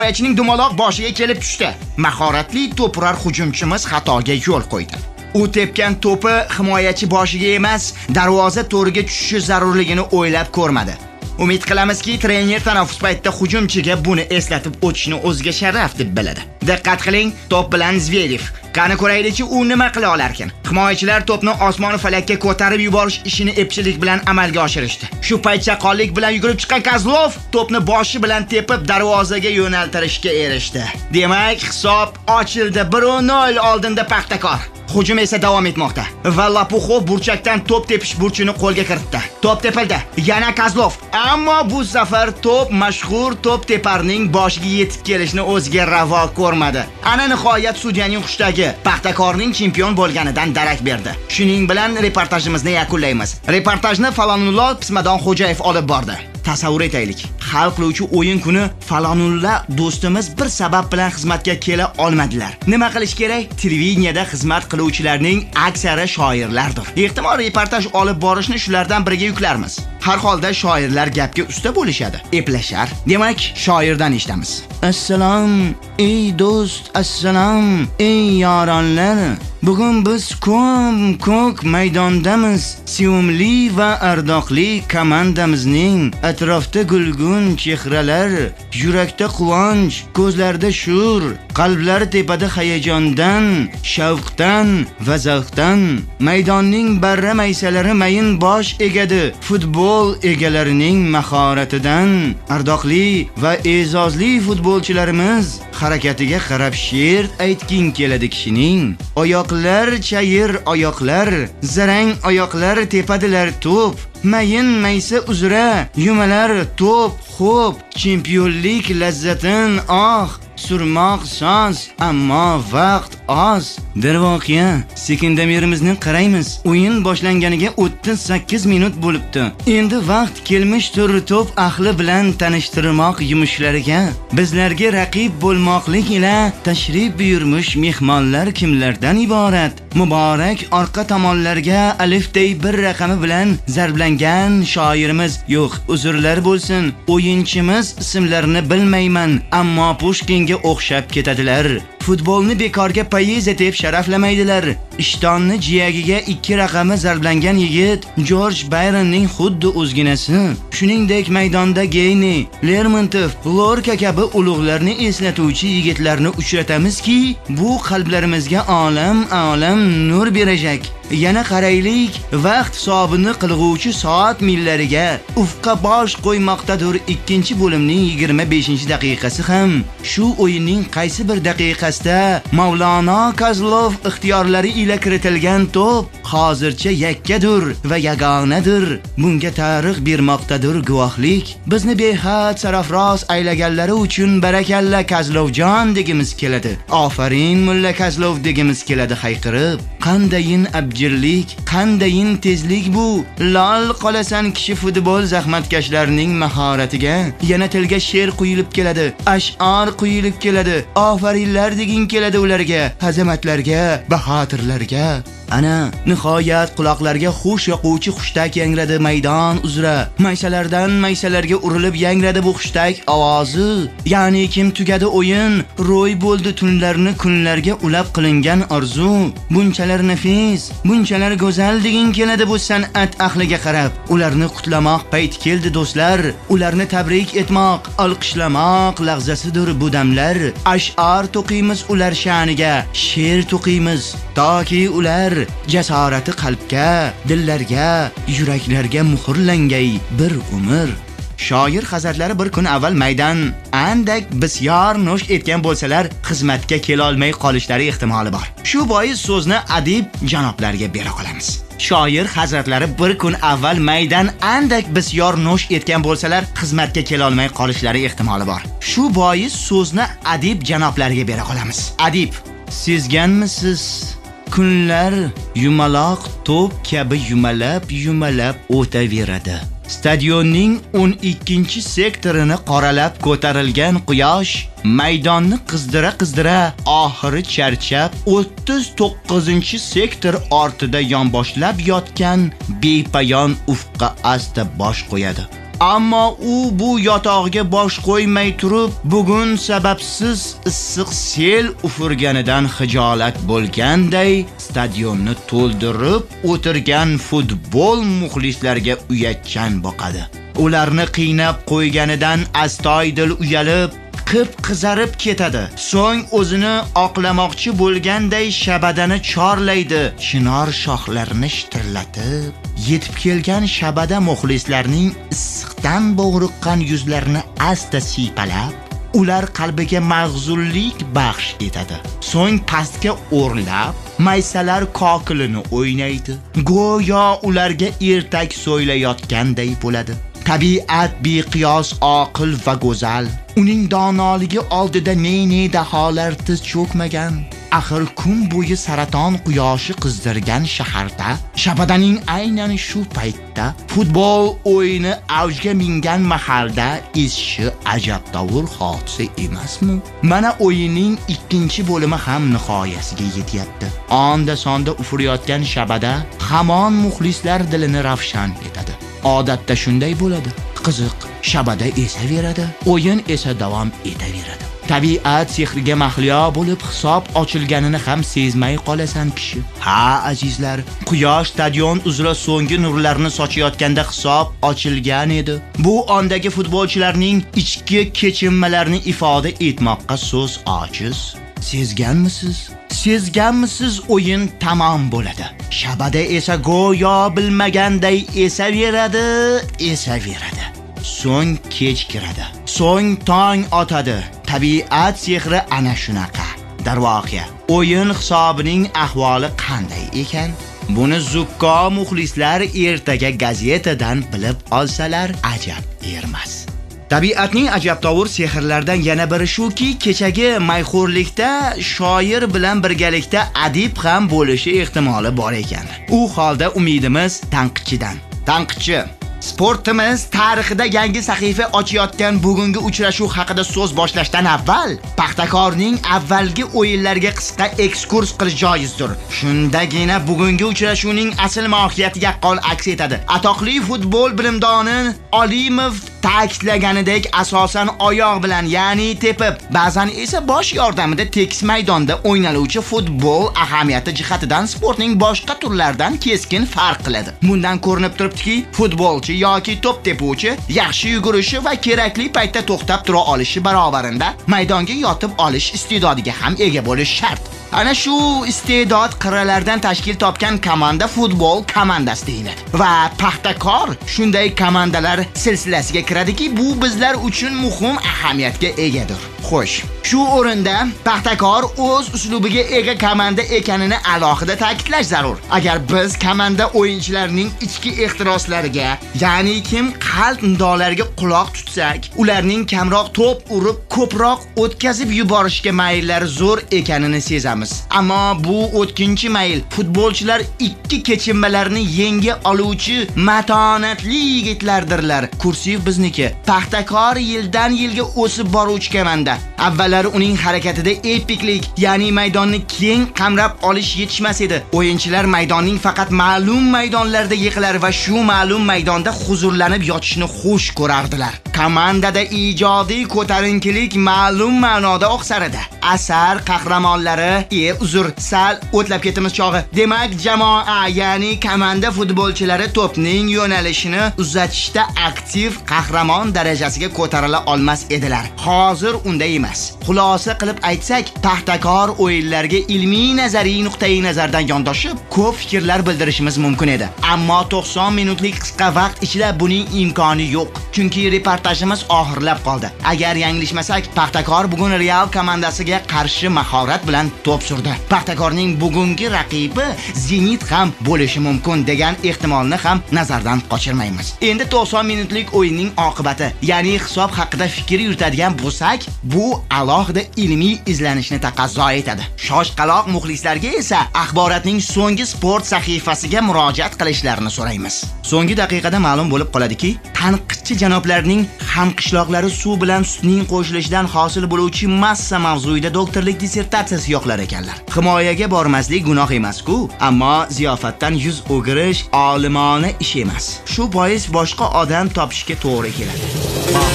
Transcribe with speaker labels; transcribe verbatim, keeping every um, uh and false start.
Speaker 1: Himoyachining dumaloq boshiga kelib tushdi. Mahoratli to'prar hujumchimiz xatoga yo'l qo'ydi. U tepgan to'pi himoyachi boshiga emas, darvoza to'riga tushishi zarurligini o'ylab ko'rmadi. Umid qilamizki, trener tanaffus paytida hujumchiga buni eslatib o'tishni o'ziga sharaf deb biladi. Diqqat qiling, to'p bilan Zverev. Qani ko'raylikchi, u nima qila olarkan? Himoyachilar to'pni osmon falakka ko'tarib yuborish ishini epchilik bilan amalga oshirishdi. Shu payt chaqonlik bilan yugurib chiqqan Kozlov to'pni boshi bilan tepib darvozaga yo'naltirishga erishdi. Demak, hisob ochildi. bir nol oldinda Paxtakor. Hujum esa davom etmoqda. Va Lapuxov burchakdan to'p tepish burchini qo'lga kiritdi. To'p tepildi. Yana Kozlov. Ammo bu safar to'p mashhur to'p teparning boshiga yetib kelishni o'ziga ravo ko'rmadi. Ana nihoyat sudyaning xushdagi Paxtakorning chempion bo'lganidan darak berdi. Shuning bilan reportajimizni yakunlaymiz. Reportajni Falonullo Pismadon Xo'jayev olib bordi. Tasavvur etaylik. Hal qiluvchi o'yin kuni Falonulla do'stimiz bir sabab bilan xizmatga kela olmadilar. Nima qilish kerak? Televideniyada xizmat qiluvchilarning aksari shoirlardir. Ehtimol reportaj olib borishni shulardan biriga yuklarmiz. Har holda shoirlar gapga usta bo'lishadi, eplashar. Demak, shoirdan eshitamiz. Assalom, ey do'st, assalom, ey yoronlar. Bugun biz ko'm ko'k maydondamiz. Sevimli va ardoqli komandamizning atrofda gulgun chehralar, yurakda quvonch, ko'zlarda shur, qalblar tepada hayajondan, shavqdan va zavqdan. Maydonning barra maysalari mayin bosh egadi. Futbol egalarining mahoratidan ardoqli va e'zozli futbolchilarimiz harakatiga qarab she'r aytging keladi kishining. Oyoqlar chayir oyoqlar, zarang oyoqlar tepadilar to'p. Mayin maysa uzra yumalar to'p, xo'p, chempionlik lazzatin oh surmoq soz, ammo vaqt oz. Darvoqiya, sekundamerimizni qaraymiz. O'yin boshlanganiga o'ttiz sakkiz minut bo'libdi. Endi vaqt kelmishdir to'p ahli bilan tanishtirmoq yumushlariga. Bizlarga raqib bo'lmoqlik ila tashrif buyurmish mehmonlar kimlardan iborat? Muborak orqa tomonlarga alifday bir raqami bilan zarblangan shoirimiz yo'q, uzrlar bo'lsin. O'yinchimiz ismlarini bilmayman, ammo Pushkinga o'xshab ketadilar. Futbolni bekorga poeziya deb sharaflamaydilar. Ishtonni jiyagiga ikki raqami zarblangan yigit Jorj Bayronning xuddi o'zginasi. Shuningdek maydonda Geyni, Lermontov, Lorca kabi ulug'larni eslatuvchi yigitlarni uchratamizki, bu qalblarimizga olam olam nur berajak. Yana qaraylik, vaqt hisobini qilg'uvchi soat millariga ufqqa bosh qo'ymoqdadir. Ikkinchi bo'limning yigirma beshinchi daqiqasi ham shu o'yinning qaysi bir daqiqasida Mavlono Kozlov ixtiyorlari ila kiritilgan to'p hozircha yakkadir va yagonadir. Bunga tarix bermoqdadir guvohlik. Bizni behad sarafroz aylaganlari uchun barakalla Kozlovjon degimiz keladi. Ofarin mulla Kozlov degimiz keladi hayqirib. Qandayin abjirlik, qandayin tezlik bu. Lol qolasan kishi futbol zahmatkashlarining mahoratiga. Yana tilga she'r quyilib keladi, ash'or quyilib keladi. Ofarinlar deging keladi ularga, azamatlarga, bahotirlarga. Ana nihoyat quloqlarga xush yoquvchi xushtak yangradi maydon uzra. Maysalardan maysalarga urilib yangradi bu xushtak ovozi. Ya'ni kim tugadi o'yin, ro'y bo'ldi tunlarni kunlarga ulab qilingan orzu. Bunchalar nafis, bunchalar go'zal deging keladi bu san'at ahliga qarab. Ularni qutlamoq payti keldi do'stlar. Ularni tabrik etmoq, olqishlamoq lahzasidir bu damlar. Ash'or to'qiymiz ular sha'niga, she'r to'qiymiz toki ular jasorati qalbga, dillarga, yuraklarga muhrlangay bir umr. Shoir hazratlari bir kun avval maydon andak bisyor nosh etgan bo'lsalar, xizmatga kela olmay qolishlari ehtimoli bor. Shu bois so'zni adib janoblarga bera qolamiz. Shoir hazratlari bir kun avval maydon andak bisyor nosh etgan bo'lsalar, xizmatga kela olmay qolishlari ehtimoli bor. Shu bois so'zni adib janoblarga bera qolamiz. Adib, sezganmisiz? Kunlar yumaloq to'p kabi yumalab yumalab o'taveradi. Stadionning o'n ikkinchi sektorini qoralab ko'tarilgan quyosh maydonni qizdira-qizdira oxiri charchab o'ttiz to'qqizinchi sektor ortida yonboshlab yotgan bepayon ufqqa asta bosh qo'yadi. Ammo u bu yotog'iga bosh qo'ymay turib, bugun sababsiz issiq sel ufurganidan xijolat bo'lganday stadionni to'ldirib o'tirgan futbol muxlislarga uyatchan boqadi. Ularni qiynab qo'yganidan astoydil uyalib, qip-qizarib ketadi. So'ng o'zini oqlamoqchi bo'lganday shabadani chorlaydi. Chinor shoxlarini shitirlatib, yetib kelgan shabada muxlislarning issiqdan bo'g'riqqan yuzlarini asta siypalab, ular qalbiga mag'zullik baxsh etadi. So'ng pastga o'rlab, maysalar kokilini o'ynaydi. Go'yo ularga ertak so'ylayotganday bo'ladi. Tabiat beqiyos oqil va go'zal. Uning donoligi oldida ne-ne daholar tiz cho'kmagan. Axir kun bo'yi saraton quyoshi qizdirgan shaharda, shabadaning aynan shu paytda futbol o'yini avjga mingan mahalda esishi ajabtovur hodisa emasmi? Mana o'yinning ikkinchi bo'limi ham nihoyasiga yetyapti. Onda sonda ufurayotgan shabada hamon muxlislar dilini ravshan etadi. Odatda shunday bo'ladi. Qiziq, shabada esaveradi, o'yin esa davom etaveradi. Tabiat sehriga mahliyo bo'lib hisob ochilganini ham sezmay qolasan kishi. Ha azizlar, quyosh stadion uzra so'nggi nurlarini sochayotganda hisob ochilgan edi. Bu ondagi futbolchilarning ichki kechinmalarini ifoda etmoqqa so'z ojiz. Sezganmisiz? Sezganmisiz o'yin tamom bo'ladi. Shabada esa go'yo bilmaganday esaveradi, esaveradi. So'ng kech kiradi. So'ng tong otadi. Tabiat sehri ana shunaqa. Darvoqe, o'yin hisobining ahvoli qanday ekan? Buni zukko muxlislar ertaga gazetadan bilib olsalar ajab ermas. Tabiatning ajabtovur sehrlaridan yana biri shuki, kechagi mayxo'rlikda shoir bilan birgalikda adib ham bo'lishi ehtimoli bor ekan. U holda umidimiz tanqidchidan. Tanqidchi: sportimiz tarixida yangi sahifa ochayotgan bugungi uchrashuv haqida so'z boshlashdan avval Paxtakorning avvalgi o'yinlarga qisqa ekskurs qilish joizdir. Shundagina bugungi uchrashuvning asl mohiyati yaqqol aks etadi. Atoqli futbol bilimdoni Olimov ta'kidlaganidek, asosan oyoq bilan, ya'ni tepib, ba'zan esa bosh yordamida tekis maydonda o'ynaluvchi futbol ahamiyati jihatidan sportning boshqa turlaridan keskin farq qiladi. Bundan ko'rinib turibdiki, futbolchi yoki to'p tepuvchi yaxshi yugurishi va kerakli paytda to'xtab tura olishi barobarinda maydonga yotib olish iste'dodiga ham ega bo'lish shart. Ana shu iste'dod qirralardan tashkil topgan komanda futbol komandasi deyiladi. Va Paxtakor shunday komandalar silsilasiga kiradiki, bu bizlar uchun muhim ahamiyatga egadir. Xo'sh, shu o'rinda Paxtakor o'z uslubiga ega komanda ekanini alohida ta'kidlash zarur. Agar biz komanda o'yinchilarining ichki ehtiroslariga, ya'ni kim qalb nidolariga quloq tutsak, ularning kamroq to'p urib, ko'proq o'tkazib yuborishga mayllari zo'r ekanini sezamiz. Ammo bu o'tkinchi mayl futbolchilar ikki kechinmalarni yenga oluvchi matonatli yigitlardirlar. Kursiv bizniki. Paxtakor yildan yilga o'sib boruvchi komanda. Avvallari uning harakatida epiklik, ya'ni maydonni keng qamrab olish yetishmas edi. O'yinchilar maydonning faqat ma'lum maydonlarda yiqilar va shu ma'lum maydonda huzurlanib yotishni xush ko'rardilar. Komandada ijodiy ko'tarinkilik ma'lum ma'noda oqsar edi. Asar qahramonlari, e uzr, sal o'tlab ketimiz chog'i. Demak, jamoa, ya'ni komanda futbolchilari to'pning yo'nalishini uzatishda aktiv qahramon darajasiga ko'tarila olmas edilar. Hozir unday emas. Xulosa qilib aytsak, Paxtakor o'yinlarga ilmiy nazariy nuqtai nazardan yondoshib, ko'p fikrlar bildirishimiz mumkin edi. Ammo to'qson minutlik qisqa vaqt ichida buning imkoni yo'q. Chunki reportajimiz oxirlab qoldi. Agar yanglishmasak, Paxtakor bugun Real komandasiga qarshi mahorat bilan to'p surdi. Paxtakorning bugungi raqibi Zenit ham bo'lishi mumkin degan ehtimolni ham nazardan qochirmaymiz. Endi to'qson minutlik o'yinning oqibati, ya'ni hisob haqida fikr yuritadigan bo'lsak, bu alohida ilmiy izlanishni taqozo etadi. Shoshqaloq muxlislarga esa axborotning so'nggi sport sahifasiga murojaat qilishlarini so'raymiz. So'nggi daqiqada ma'lum bo'lib qoladiki, tanqidchi janoblarning hamqishloqlari suv bilan sutning qo'shilishidan hosil bo'luvchi massa mavzuida to'yda doktorlik dissertatsiyasi yoqlar ekanlar. Himoyaga bormaslik gunoh emas-ku, ammo ziyofatdan yuz o'girish olimona ish emas. Shu bois boshqa odam topishga to'g'ri keladi.